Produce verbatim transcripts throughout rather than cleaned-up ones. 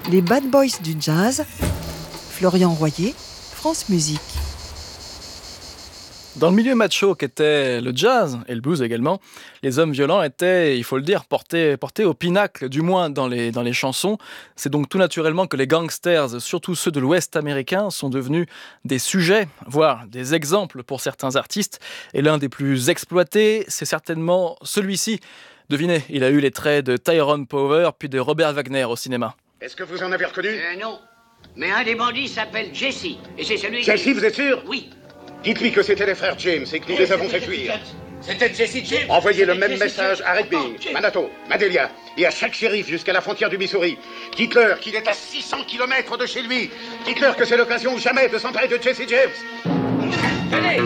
Les Bad Boys du jazz, Florian Royer, France Musique. Dans le milieu macho qu'était le jazz, et le blues également, les hommes violents étaient, il faut le dire, portés, portés au pinacle, du moins dans les, dans les chansons. C'est donc tout naturellement que les gangsters, surtout ceux de l'Ouest américain, sont devenus des sujets, voire des exemples pour certains artistes. Et l'un des plus exploités, c'est certainement celui-ci. Devinez, il a eu les traits de Tyrone Power puis de Robert Wagner au cinéma. Est-ce que vous en avez reconnu ? Euh, non. Mais un des bandits s'appelle Jesse. Et c'est celui Jesse, qui... vous êtes sûr ? Oui. Dites-lui que c'était les frères James et que nous les avons fait fuir. C'était Jesse James. Envoyez le même Jesse message James. à Red Bing, Manato, Madelia et à chaque shérif jusqu'à la frontière du Missouri. Dites-leur qu'il est à six cents kilomètres de chez lui. Dites-leur que c'est l'occasion ou jamais de s'emparer de Jesse James. Tenez.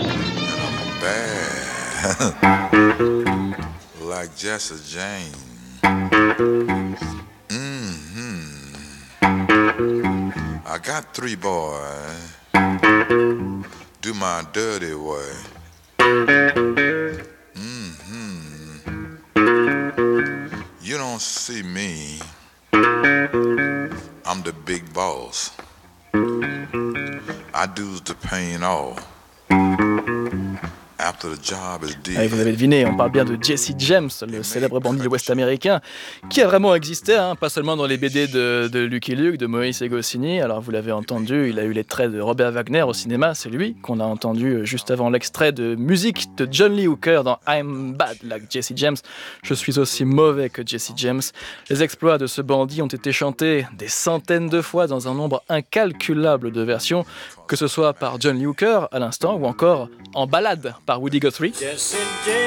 Bad. Like Jesse James. Mm-hmm. I got three boys. Do my dirty way. Mm-hmm. You don't see me. I'm the big boss. I do the pain all. After the job is done. Allez, vous avez deviné, on parle bien de Jesse James, le célèbre bandit ouest-américain, qui a vraiment existé, hein, pas seulement dans les B D de, de Lucky Luke, de Moïse et Goscinny. Alors vous l'avez entendu, il a eu les traits de Robert Wagner au cinéma, c'est lui qu'on a entendu juste avant l'extrait de musique de John Lee Hooker dans I'm Bad Like Jesse James. Je suis aussi mauvais que Jesse James. Les exploits de ce bandit ont été chantés des centaines de fois dans un nombre incalculable de versions, que ce soit par John Lee Hooker à l'instant ou encore en ballade par Woody Guthrie.